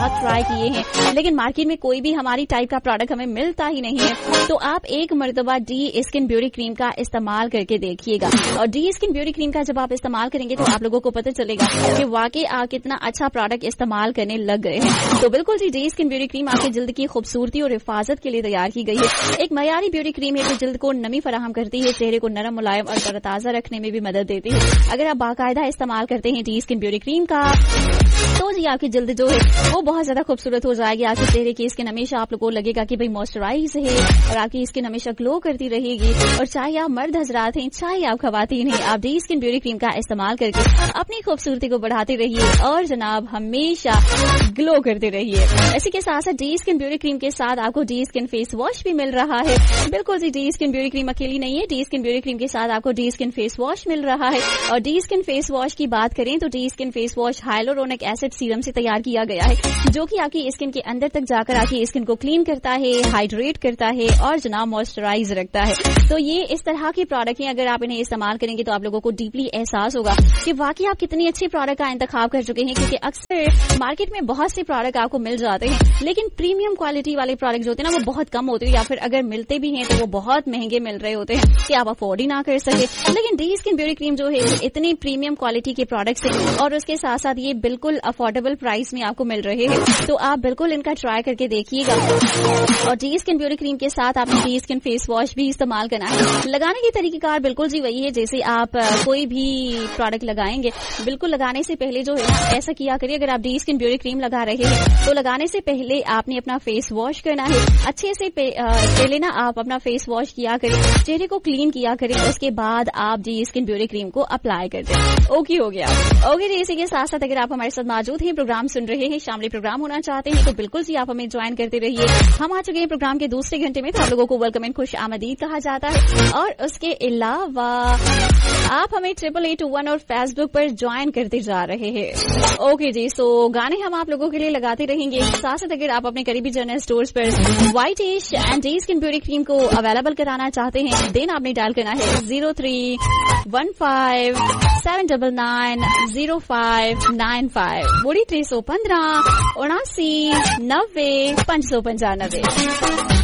बहुत ट्राई किए हैं, लेकिन मार्केट में कोई भी हमारी टाइप का प्रोडक्ट हमें मिलता ही नहीं है। तो आप एक मर्तबा डी स्किन ब्यूटी क्रीम का इस्तेमाल करके देखिएगा, और डी स्किन ब्यूटी क्रीम का जब आप इस्तेमाल करेंगे तो आप लोगों को पता चलेगा कि वाकई आप कितना अच्छा प्रोडक्ट इस्तेमाल करने लग गए हैं। तो बिल्कुल जी, डी स्किन ब्यूटी क्रीम आपकी जल्द की खूबसूरती और हिफाजत के लिए तैयार की गई है। एक मयारी ब्यूटी क्रीम है जो जल्द को नमी फराहम करती है, चेहरे को नरम, मुलायम और तरोताजा रखने में भी मदद देती है। अगर आप बाकायदा इस्तेमाल करते हैं डी स्किन ब्यूटी क्रीम का, तो जी आपकी जल्द जो है वो बहुत ज्यादा खूबसूरत हो जाएगी। आपके चेहरे की स्किन हमेशा आप लोगों को लगेगा कि भाई मॉइस्चराइज है, और आपकी स्किन हमेशा ग्लो करती रहेगी। और चाहे आप मर्द हजरात हैं, चाहे आप खवातीन हैं, आप डी स्किन ब्यूटी क्रीम का इस्तेमाल करके अपनी खूबसूरती को बढ़ाते रहिए और जनाब हमेशा ग्लो करते रहिए। इसी के साथ साथ डी स्किन ब्यूटी क्रीम के साथ आपको डी स्किन फेस वॉश भी मिल रहा है। बिल्कुल जी, डी स्किन ब्यूटी क्रीम अकेली नहीं है, डी स्किन ब्यूटी क्रीम के साथ आपको डी स्किन फेस वॉश मिल रहा है। और डी स्किन फेस वॉश की बात करें तो D skin face wash hyaluronic acid serum से तैयार किया गया है, जो कि आपकी स्किन के अंदर तक जाकर आपकी स्किन को क्लीन करता है, हाइड्रेट करता है और जनाब मॉइस्चराइज रखता है। तो ये इस तरह के प्रोडक्ट हैं, अगर आप इन्हें इस्तेमाल करेंगे तो आप लोगों को डीपली एहसास होगा कि वाकई आप कितनी अच्छी प्रोडक्ट का इंतखाब कर चुके हैं। क्योंकि अक्सर मार्केट में बहुत से प्रोडक्ट आपको मिल जाते हैं, लेकिन प्रीमियम क्वालिटी वाले प्रोडक्ट जो होते हैं ना वो बहुत कम होते हैं, या फिर अगर मिलते भी हैं तो वो बहुत महंगे मिल रहे होते हैं कि आप अफोर्ड ही ना कर सके। लेकिन डी स्किन ब्यूटी क्रीम जो है इतनी प्रीमियम क्वालिटी के प्रोडक्ट्स हैं, और उसके साथ साथ ये बिल्कुल अफोर्डेबल प्राइस में आपको मिल रहे हैं। तो आप बिल्कुल इनका ट्राई करके देखिएगा। और डी स्किन ब्यूटी क्रीम के साथ आपने डी स्किन फेस वॉश भी इस्तेमाल करना है। लगाने की तरीकेकार बिल्कुल जी वही है जैसे आप कोई भी प्रोडक्ट लगाएंगे। बिल्कुल लगाने से पहले जो है ऐसा किया करिए, अगर आप डी स्किन ब्यूटी क्रीम लगा रहे हैं तो लगाने से पहले आपने अपना फेस वॉश करना है। अच्छे से पहले ना आप अपना फेस वॉश किया करें, चेहरे को क्लीन किया करें, उसके बाद आप डी स्किन ब्यूटी क्रीम को अप्लाई कर दें। ओके हो गया। ओके जी, इसी के साथ साथ अगर आप हमारे साथ मौजूद हैं, प्रोग्राम सुन रहे हैं, शामिल प्रोग्राम होना चाहते हैं, तो बिल्कुल जी आप हमें ज्वाइन करते रहिए। हम आ चुके हैं प्रोग्राम के दूसरे घंटे में, तो आप लोगों को वेलकम एंड खुश आमदीद कहा जाता है। और उसके अलावा आप हमें 8881 और फेसबुक पर ज्वाइन करते जा रहे हैं। ओके जी, सो गाने हम आप लोगों के लिए लगाते रहेंगे। साथ साथ अगर आप अपने करीबी जनरल स्टोर्स पर white ash and D skin beauty cream को अवेलेबल कराना चाहते हैं, देन आपने डायल करना है 0315799095 315 79 595।